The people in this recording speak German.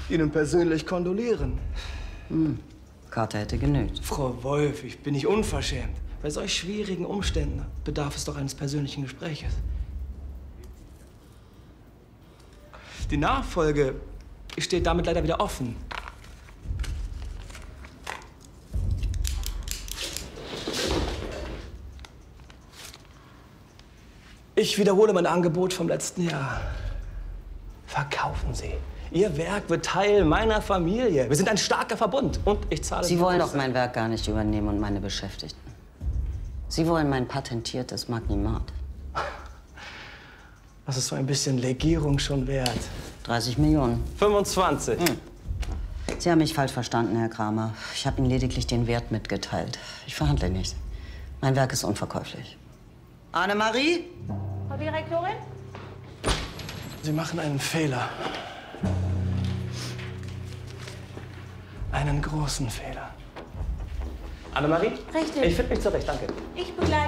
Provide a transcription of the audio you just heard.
Ihnen persönlich kondolieren. Karte hätte genügt. Frau Wolf, ich bin nicht unverschämt. Bei solch schwierigen Umständen bedarf es doch eines persönlichen Gespräches. Die Nachfolge steht damit leider wieder offen. Ich wiederhole mein Angebot vom letzten Jahr. Verkaufen Sie. Ihr Werk wird Teil meiner Familie. Wir sind ein starker Verbund und ich zahle... Sie wollen doch mein Werk gar nicht übernehmen und meine Beschäftigten. Sie wollen mein patentiertes Magnimat. Was ist so ein bisschen Legierung schon wert? 30 Millionen. 25. Sie haben mich falsch verstanden, Herr Kramer. Ich habe Ihnen lediglich den Wert mitgeteilt. Ich verhandle nicht. Mein Werk ist unverkäuflich. Annemarie? Frau Direktorin? Sie machen einen Fehler. Einen großen Fehler. Annemarie? Richtig. Ich finde mich zurecht, danke. Ich begleite